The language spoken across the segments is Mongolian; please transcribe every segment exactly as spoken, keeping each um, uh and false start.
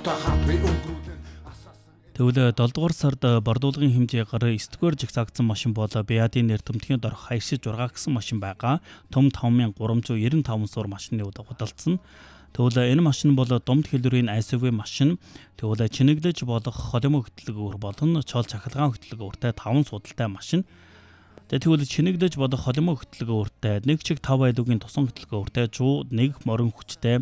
Тэгвэл долоо дугаар сард бордуулгын хэмжээ гараа9 дугаар жигсаагдсан машин бол Биадын нэр төмтгийн дорх Хайршиж зургаа гэсэн машин байгаа. Том таван мянга гурван зуун девяносто таван суур машины худалдсан. Тэгвэл энэ машин бол домд хэлбэрийн эс ю ви машин. Тэгвэл чинэглэж болох холимог хөтлөг өөр болон чол цахилгаан хөтлөг өөртэй таван судалтай машин. Тэгвэл чинэглэж болох холимог хөтлөг өөртэй нэг чиг тав айлуугийн тусан хөтлөг өөртэй зуун нэг морин хүчтэй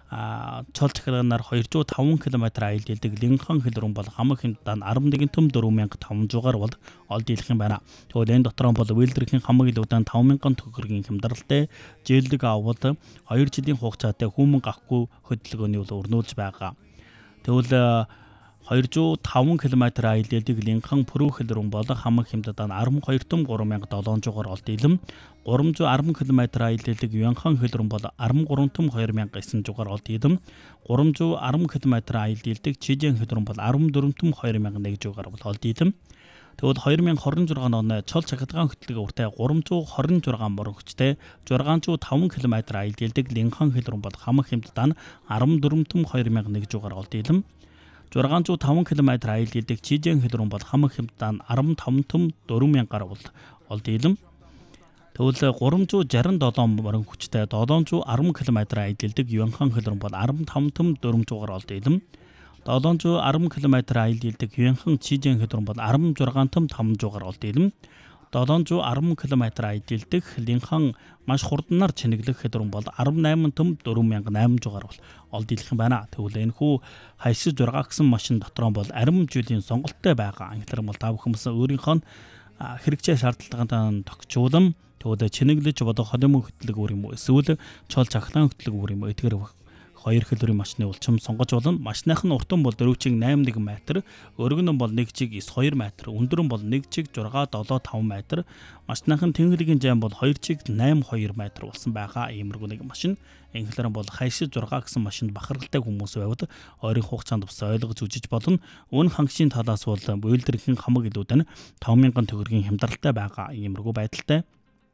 а чол цахилгаанаар двести таван км аялал дэлдэг Линхан хэлрүүн бол хамаг хэмжээнд арван том дөрвөн мянга таван зугаар бол олд дийлэх юм байна. Тэгвэл энэ дотор бол Вилдерхийн хамаг илүүдэнд таван мянган төгрөгийн хямдралтай жээлдэг авал хоёр жилийн хугацаатай хүмүн гахгүй хөдөлгөөний бол өрнүүлж байгаа. Тэгвэл двести таван км аялал дэлдэг Линхан Пүрэв хэлрүүн бол хамаг хэмжээнд арван хоёр том гурван мянга долоон зугаар олд дийлэм гурван зуун арван км аялал дэлдэг Юанхан хэлрүүн бол арван гурван том хоёр мянга эсн зугаар олд дийлэм гурван зуун арван км аялал дэлдэг Чижэн хэлрүүн бол арван дөрвөн том хоёр мянга нэг зугаар бол олд дийлэм. Тэгвэл две тысячи двадцать шесть оны чол цахилгаан хөтлөг өөртэй гурван зуун двадцать шесть морин хүчтэй шесть зуун таван км аялал дэлдэг Линхан хэлрүүн бол хамаг хэмжээнд арван дөрвөн том хоёр мянга нэг зугаар олд дийлэм шесть зуун таван км аялал дэлдэг Чижэн хэлрүүн бол хамаг хэмжээнд арван таван том дөрвөн мянгаар бол олд дийлэм. Тэгвэл гурван зуун шестьдесят седем морин хүчтэй седем зуун арван км аялал дэлдэг Юанхан хэлрүүн бол арван таван том дөрвөн зугаар олд дийлэм. седем зуун арван км аялал дэлдэг Юанхан Чижэн хэлрүүн бол арван шесть том таван зугаар олд дийлэм. седем зуун арван км аялал дэлдэг Линхан маш хурданаар чинэглэх хэлрүүн бол арван восемь том дөрвөн мянга восемь зугаар бол олд дийлэх юм байна. Тэгвэл энэ хүү Хайршиж зургаа гэсэн машин дотор бол арим жилийн сонголттой байгаа. Англиар бол та бүхэн өөрийнхөө хэрэгцээ шаардлагатай тогтчуулан тэгвэл чинэглэж бодох холимог хөтлөг өөр юм уу эсвэл чол цахилгаан хөтлөг өөр юм уу эдгээр хоёр хэлбэрийн машины улчим сонгож болно. Машиных нь уртан бол дөрвөн чиг восемь нэг метр, өргөн нь бол нэг чиг девять two метр, өндөр нь бол нэг чиг шесть seven five метр, машиных нь тэнхлэгийн жам бол хоёр чиг восемь two метр болсон байгаа иймэрхүү нэг машин. Инглиар бол Хайршиж зургаа гэсэн машинд бахархалтай хүмүүс байвал ойрын хугацаанд бас ойлгож үзэж болно. Үн хангашийн талаас бол Вилдерхийн хамаг илүүдэн таван мянган төгрөгийн хямдралтай байгаа иймэрхүү байдалтай.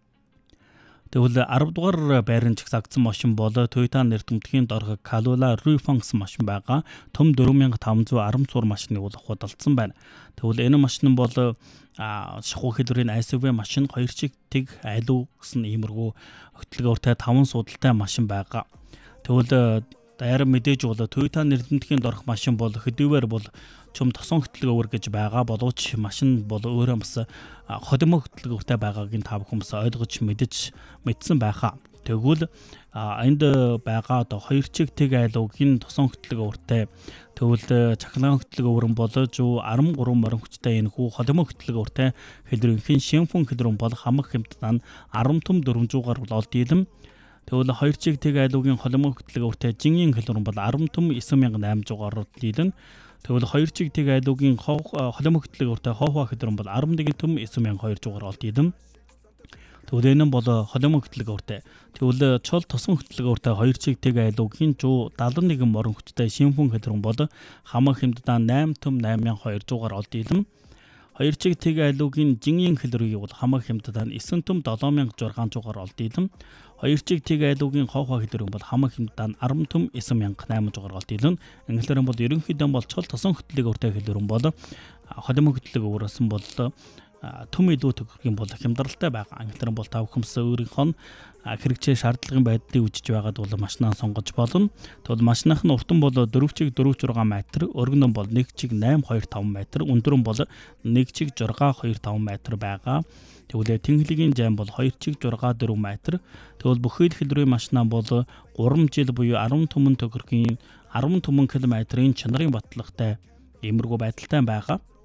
Тэгвэл арав дугаар байрны жигсаагдсан машин бол Toyota нэр төмтгийн дорх Corolla Rufan гэсэн машин байгаа. Том дөрвөн мянга таван зуун арван суур машины бол худалдсан байна. Тэгвэл энэ машин бол шахуу хэлбэрийн эс ю ви машин хоёр чиг тэг айлуу гэсэн иймэрхүү хөтлөгөөртэй таван судалтай машин байгаа. Тэгвэл даяар мэдээж бол Toyota нэр төмтгийн дорх машин бол хөдөөөр бол чум тосон хөтлөгөөр гэж байгаа боловч машин бол өөрөө бас холимог хөтлөгөөртэй байгаагийн та бүхэн бас ойлгож мэдэж мэдсэн байхаа. Тэгвэл энд байгаа одоо хоёр чиг тэг айлуугийн тосон хөтлөгөөртэй тэгвэл цахилгаан хөтлөгөөр нь бол зуун арван гурван морин хүчтэй энэ хүү холимог хөтлөгөөртэй хэлбэрийн Шинфэн хэлбэрэн бол хамаг хэмжээнд арван том дөрвөн зугаар бол олд дийлэм. Тэгвэл хоёр чиг тэг айлуугийн холимог хөтлөгөөртэй Жингийн хэлбэрэн бол арван том девять мянга восемь зугаар олд дийлэм. Тэгвэл хоёр чиг тэг айлуугийн холимог хөтлөгөөртэй Хохва хэлбэрэн бол арван нэг том девять мянга two зугаар олд дийлэм. Тэгвэл энэ бол холимог хөтлөгөөртэй. Тэгвэл чол тосон хөтлөгөөртэй хоёр чиг тэг айлуугийн зуун седемдесет one морин хүчтэй Шинфэн хэлбэрэн бол хамаг хэмжээнд восемь том восемь мянга two зугаар олд дийлэм. Хоёр чиг тэг айлуугийн Жингийн хэлбэрийг бол хамаг хэмжээнд нine том seven мянга six зугаар олд дийлэм. Хоёр чиг тэг айлуугийн Хохва хэлбэрийн бол хамаг хэмжээнд ten том nine мянга eight зугаар олд дийлэм. Инглиар бол ерөнхийдөө бол чол тосон хөтлөгөөртэй хэлбэрэн бол холимог хөтлөгөөрөөс нь бол төм илүү төгрөгийн бол хямдралтай байгаа. Англиар бол та бүхэмс өөрийнхөө хэрэгцээ шаардлагын байдлыг үжиж байгаад бол машинаа сонгож болно. Тэгвэл машиных нь уртан бол дөрвөн чиг дөрвөн six метр, өргөн нь бол нэг чиг eight two five метр, өндөр нь бол нэг чиг six two five метр байгаа. Тэгвэл тэнхлэгийн жам бол хоёр чиг six four метр. Тэгвэл бүхэл хэлбэрийн машинаа бол three жил буюу ten түмэн төгрөгийн ten түмэн километрийн чанарын батлагтай иймэрхүү байдалтай байгаа.